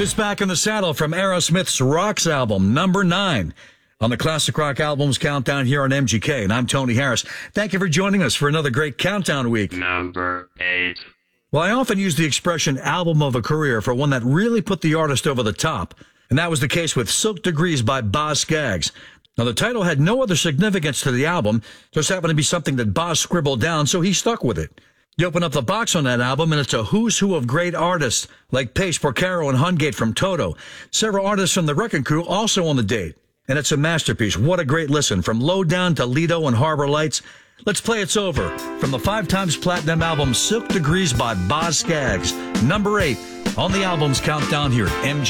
It's Back in the Saddle from Aerosmith's Rocks album, number 9. On the Classic Rock Albums Countdown here on MGK, and I'm Tony Harris. Thank you for joining us for another great countdown week. Number 8. Well, I often use the expression album of a career for one that really put the artist over the top, and that was the case with Silk Degrees by Boz Scaggs. Now, the title had no other significance to the album, just happened to be something that Boz scribbled down, so he stuck with it. You open up the box on that album, and it's a who's who of great artists, like Pace, Porcaro, and Hungate from Toto. Several artists from the Wrecking Crew also on the date. And it's a masterpiece. What a great listen. From Lowdown to Lido and Harbor Lights. Let's play It's Over from the 5-times platinum album Silk Degrees by Boz Scaggs. Number 8 on the album's countdown here at MG.